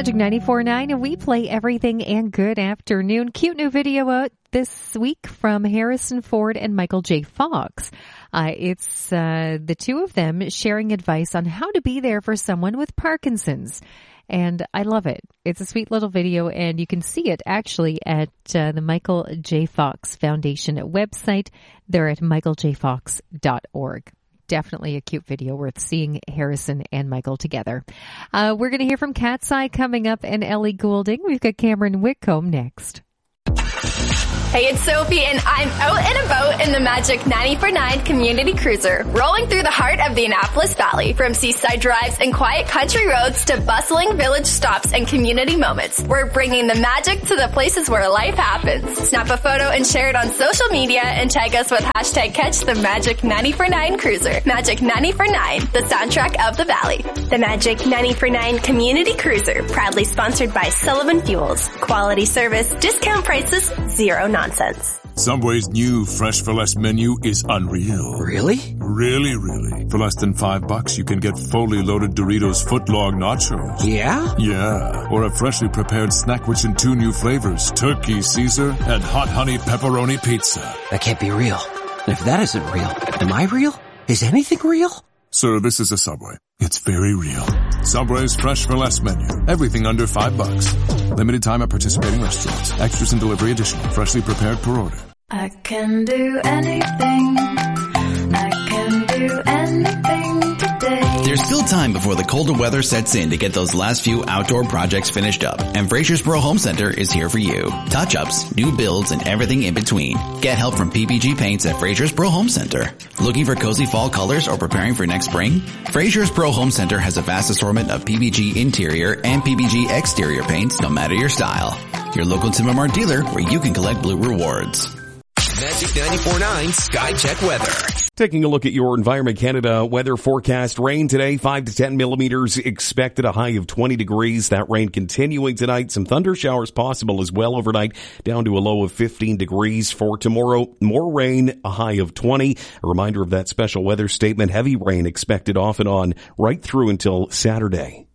Magic 94.9, and we play everything. And good afternoon. Cute new video out this week from Harrison Ford and Michael J. Fox. It's the two of them sharing advice on how to be there for someone with Parkinson's. And I love it. It's a sweet little video, and you can see it actually at the Michael J. Fox Foundation website. They're at michaeljfox.org. Definitely a cute video worth seeing Harrison and Michael together. We're going to hear from Cat's Eye coming up and Ellie Goulding. We've got Cameron Whitcomb next. Hey, it's Sophie, and I'm out and about in the Magic 94.9 Community Cruiser, rolling through the heart of the Annapolis Valley. From seaside drives and quiet country roads to bustling village stops and community moments, we're bringing the magic to the places where life happens. Snap a photo and share it on social media, and tag us with hashtag Catch the Magic 94.9 Cruiser. Magic 94.9, the soundtrack of the Valley. The Magic 94.9 Community Cruiser, proudly sponsored by Sullivan Fuels. Quality service, discount prices, zero nonsense. Subway's new Fresh for Less menu is unreal. Really? Really. For less than $5, you can get fully loaded Doritos footlong nachos. Yeah? Yeah. Or a freshly prepared snack which in 2 new flavors, Turkey Caesar and Hot Honey Pepperoni Pizza. That can't be real. If that isn't real, am I real? Is anything real? Sir, this is a Subway. It's very real. Subway's Fresh for Less menu. Everything under $5. Limited time at participating restaurants. Extras and delivery additional. Freshly prepared per order. I can do anything. I can do anything today. There's still time before the colder weather sets in to get those last few outdoor projects finished up, and Fraser's Pro Home Center is here for you. Touch-ups, new builds, and everything in between. Get help from PPG Paints at Fraser's Pro Home Center. Looking for cozy fall colors or preparing for next spring? Fraser's Pro Home Center has a vast assortment of PPG interior and PPG exterior paints, no matter your style. Your local Tim Mart dealer, where you can collect blue rewards. Magic 94.9 Sky Check Weather. Taking a look at your Environment Canada weather forecast. Rain today, 5 to 10 millimeters expected, a high of 20 degrees. That rain continuing tonight. Some thunder showers possible as well overnight, down to a low of 15 degrees. For tomorrow, more rain, a high of 20. A reminder of that special weather statement. Heavy rain expected off and on right through until Saturday.